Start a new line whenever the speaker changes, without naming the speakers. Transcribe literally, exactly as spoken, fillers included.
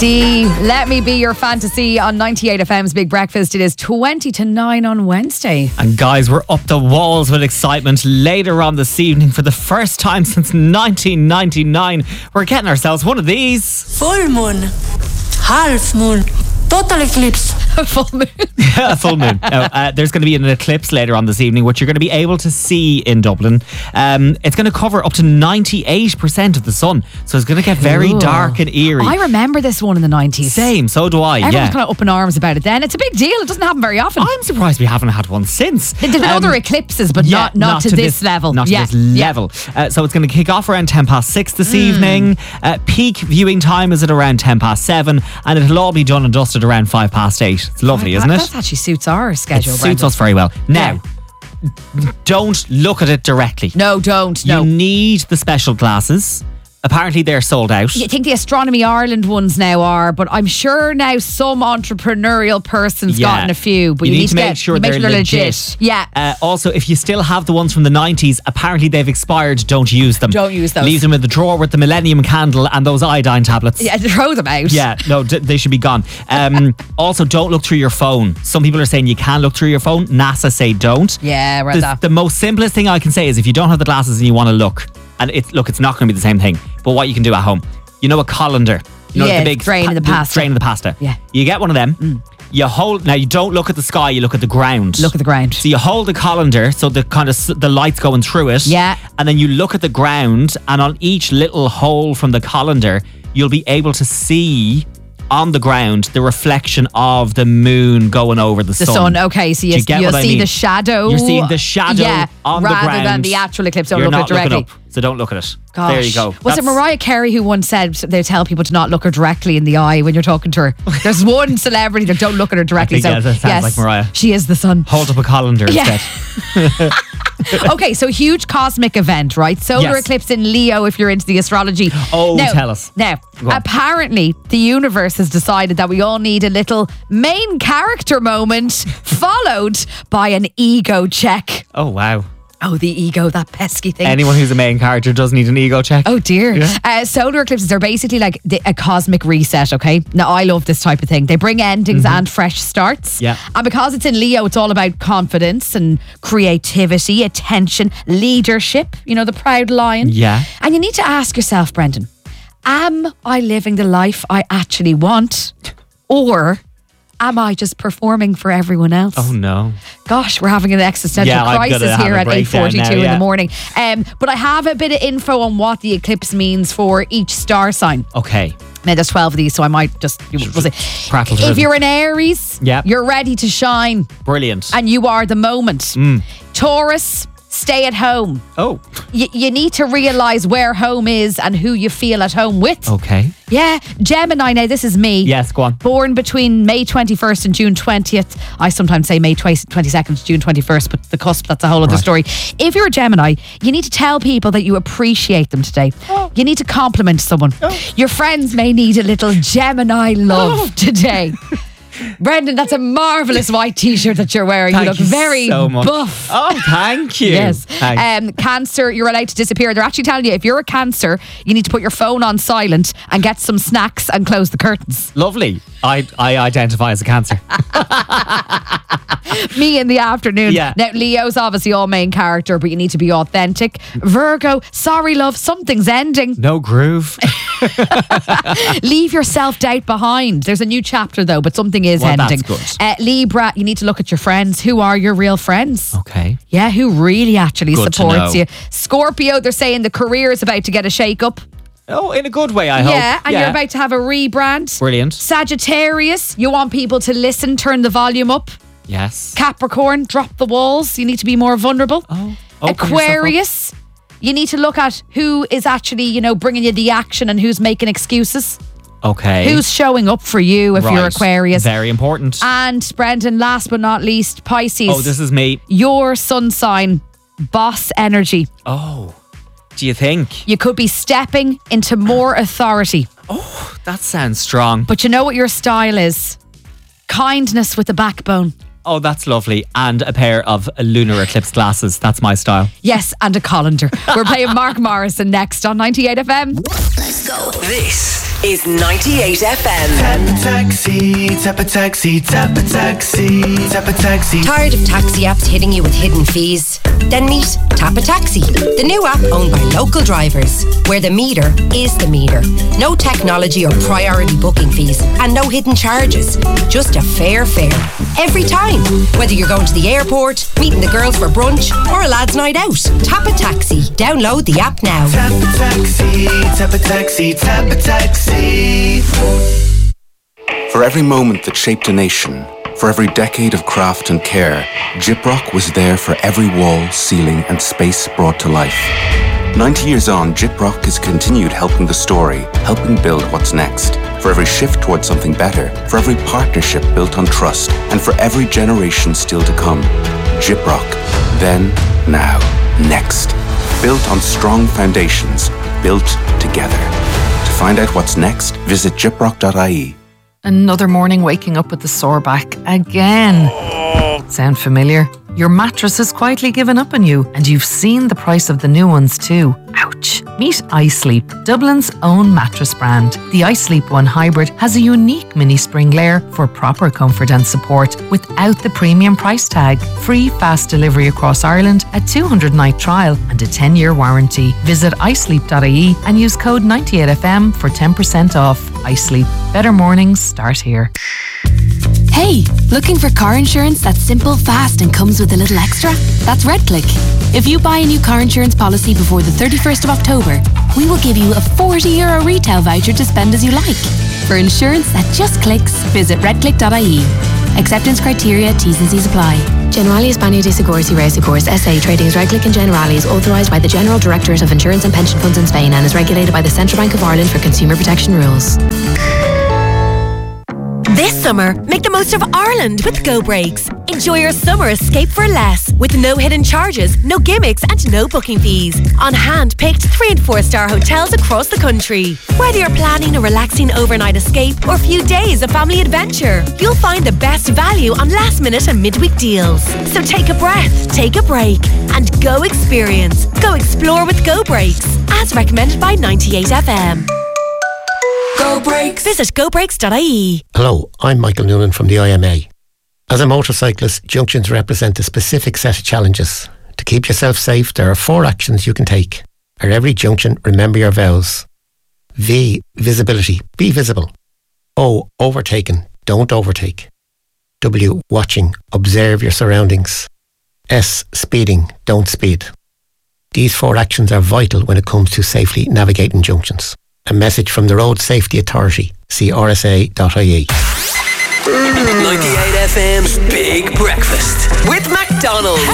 D, Let Me Be Your Fantasy on ninety-eight F M's Big Breakfast. It is twenty to nine on Wednesday.
And guys, we're up the walls with excitement. Later on this evening, for the first time since nineteen ninety-nine, we're getting ourselves one of these.
Full moon, half moon, total eclipse.
Full moon.
Yeah, full moon. Now, uh, there's going to be an eclipse later on this evening, which you're going to be able to see in Dublin. Um, it's going to cover up to ninety-eight percent of the sun. So it's going to get very
Ooh.
dark and eerie.
I remember this one in the nineties.
Same, so do I.
Everyone's
yeah.
kind of up in arms about it then. It's a big deal. It doesn't happen very often.
I'm surprised we haven't had one since.
There's been
Um,
other eclipses, but
yeah,
not, not, to, this, level.
Not to
yeah.
this level. Uh, so it's going to kick off around ten past six this
Mm.
evening. Uh, peak viewing time is at around ten past seven, and it'll all be done and dusted around five past eight. It's lovely,
That-
isn't it?
That actually suits our schedule,
It suits
Brendan.
us very well. Now, don't look at it directly.
No, don't. No.
You need the special glasses. Apparently they're sold out.
I think the Astronomy Ireland ones now are, but I'm sure now some entrepreneurial person's
Yeah.
gotten a few. But
you,
you,
need to make
get,
sure
you make
they're
sure
legit.
Yeah.
Uh, also, if you still have the ones from the nineties, apparently they've expired. Don't use them.
Don't use those.
Leave them in the drawer with the Millennium Candle and those iodine tablets.
yeah, throw them out.
Yeah, no, d- they should be gone. Um, also, don't look through your phone. Some people are saying you can look through your phone. NASA say don't.
Yeah, right.
The,
that.
the most simplest thing I can say is if you don't have the glasses and you want to look, and it's look, it's not going to be the same thing. But what you can do at home, you know, a colander, you know,
Yeah,
the big
drain of the pasta.
drain of the pasta.
Yeah.
You get one of them. Mm. You hold. Now you don't look at the sky. You look at the ground.
Look at the ground.
So you hold the colander, so the kind of s- the light's going through it.
Yeah.
And then you look at the ground, and on each little hole from the colander, you'll be able to see on the ground the reflection of the moon going over the,
The sun. Okay, so you,
Do you get
you'll
what I
see
mean?
the shadow.
You're seeing the shadow
yeah,
on the
rather
ground.
than the actual eclipse. Don't
You're
look
not
at it directly.
looking up, so don't look at it.
Gosh.
There you go.
Was it
That's-
Mariah Carey who once said they tell people to not look her directly in the eye when you're talking to her? There's one celebrity that don't look at her directly.
think,
so
yeah, that sounds
yes,
like Mariah.
She is the sun.
Hold up a colander
Yeah.
instead.
Okay, so huge cosmic event, right? Solar
Yes.
eclipse in Leo if you're into the astrology.
Oh,
now,
tell us.
Now,
Go on.
apparently the universe has decided that we all need a little main character moment followed by an ego check.
Oh, wow.
Oh, the ego, that pesky thing.
Anyone who's a main character does need an ego check.
Oh dear.
Yeah.
Uh, solar eclipses are basically like the, a cosmic reset, okay? Now, I love this type of thing. They bring endings and fresh starts.
Yeah.
And because it's in Leo, it's all about confidence and creativity, attention, leadership, you know, the proud lion.
Yeah.
And you need to ask yourself, Brendan, am I living the life I actually want? Or am I just performing for everyone else?
Oh, no.
Gosh, we're having an existential
Yeah, I'm
crisis
gonna have
here
a
at eight
breakdown
forty-two
now,
in
yeah.
the morning. Um, but I have a bit of info on what the eclipse means for each star sign.
Okay.
Now, there's twelve of these, so I might just... Was it?
Prattle to
If
them.
you're an Aries,
Yeah.
you're ready to shine
Brilliant.
and you are the moment.
Mm.
Taurus, stay at home.
Oh,
Y- you need to realise where home is and who you feel at home with.
okay.
Yeah. Gemini, now this is me.
Yes, go on.
Born between May twenty-first and June twentieth. I sometimes say May twenty-second to June twenty-first, but the cusp, that's a whole other
Right.
story. If you're a Gemini, you need to tell people that you appreciate them today.
Oh.
You need to compliment someone. Your friends may need a little Gemini love
Oh.
today. Brendan, that's a marvellous white t-shirt that you're wearing.
Thank
you look
you
very
so much.
buff.
Oh, thank you.
Yes.
Thanks.
Um, cancer, you're allowed to disappear. They're actually telling you if you're a Cancer, you need to put your phone on silent and get some snacks and close the curtains.
Lovely. I, I identify as a Cancer.
Me in the afternoon.
Yeah.
Now, Leo's obviously all main character, but you need to be authentic. Virgo, sorry, love, something's ending.
No groove.
Leave your self-doubt behind. There's a new chapter, though, but something is
Well, that's
ending.
good.
Uh, Libra, you need to look at your friends. Who are your real friends?
Okay.
Yeah, who really actually
Good to
supports
know.
you. Scorpio, they're saying the career is about to get a shake-up.
Oh, in a good way, I hope.
Yeah, and you're about to have a rebrand.
Brilliant.
Sagittarius, you want people to listen, turn the volume up.
Yes.
Capricorn, drop the walls. You need to be more vulnerable.
Oh, open
Aquarius, you need to look at who is actually, you know, bringing you the action and who's making excuses.
Okay.
Who's showing up for you if you're
Right.
Aquarius.
Very important.
And Brendan, last but not least, Pisces.
Oh, this is me.
Your sun sign, boss energy.
Oh, do you think?
You could be stepping into more authority.
That sounds strong.
But you know what your style is? Kindness with a backbone.
Oh, that's lovely. And a pair of lunar eclipse glasses. That's my style.
Yes, and a colander. We're playing Mark Morrison next on ninety-eight F M.
Let's go. This
is ninety-eight F M.
Tap a taxi, tap a taxi, tap a taxi, tap a taxi.
Tired of taxi apps hitting you with hidden fees? Then meet Tap a Taxi, the new app owned by local drivers, where the meter is the meter. No technology or priority booking fees, and no hidden charges. Just a fair fare every time. Whether you're going to the airport, meeting the girls for brunch, or a lad's night out. Tap a Taxi. Download the app now.
Tap a taxi, tap a taxi, tap a taxi.
For every moment that shaped a nation, for every decade of craft and care, Gyprock was there for every wall, ceiling and space brought to life. ninety years on, Gyprock has continued helping the story, helping build what's next. For every shift towards something better, for every partnership built on trust, and for every generation still to come. Gyprock. Then, now, next. Built on strong foundations, built together. To find out what's next, visit gyprock dot I E.
Another morning waking up with the sore back again. Oh. Sound familiar? Your mattress has quietly given up on you, and you've seen the price of the new ones too. Ouch. Meet iSleep, Dublin's own mattress brand. The iSleep One Hybrid has a unique mini spring layer for proper comfort and support without the premium price tag. Free fast delivery across Ireland, a two hundred night trial and a ten year warranty. Visit i sleep dot I E and use code ninety-eight F M for ten percent off. iSleep. Better mornings start here.
Hey, looking for car insurance that's simple, fast and comes with a little extra? That's RedClick. If you buy a new car insurance policy before the thirty-first of October, we will give you a forty euro retail voucher to spend as you like. For insurance that just clicks, visit redclick dot I E. Acceptance criteria, T's and C's apply.
Generali España de Seguros y Reasegurs S A trading as RedClick and Generali is authorised by the General Directorate of Insurance and Pension Funds in Spain and is regulated by the Central Bank of Ireland for consumer protection rules.
This summer, make the most of Ireland with Go Breaks. Enjoy your summer escape for less, with no hidden charges, no gimmicks and no booking fees. On hand-picked three and four star hotels across the country. Whether you're planning a relaxing overnight escape or a few days of family adventure, you'll find the best value on last minute and midweek deals. So take a breath, take a break and go experience. Go explore with Go Breaks, as recommended by ninety-eight F M. Go Breaks. Visit go breaks dot I E.
Hello, I'm Michael Noonan from the I M A. As a motorcyclist, junctions represent a specific set of challenges. To keep yourself safe, there are four actions you can take. At every junction, remember your vows. V, visibility, be visible. O, overtaken, don't overtake. W, watching, observe your surroundings. S, speeding, don't speed. These four actions are vital when it comes to safely navigating junctions. A message from the Road Safety Authority. See r s a dot I E.
ninety-eight F M's Big Breakfast with McDonald's.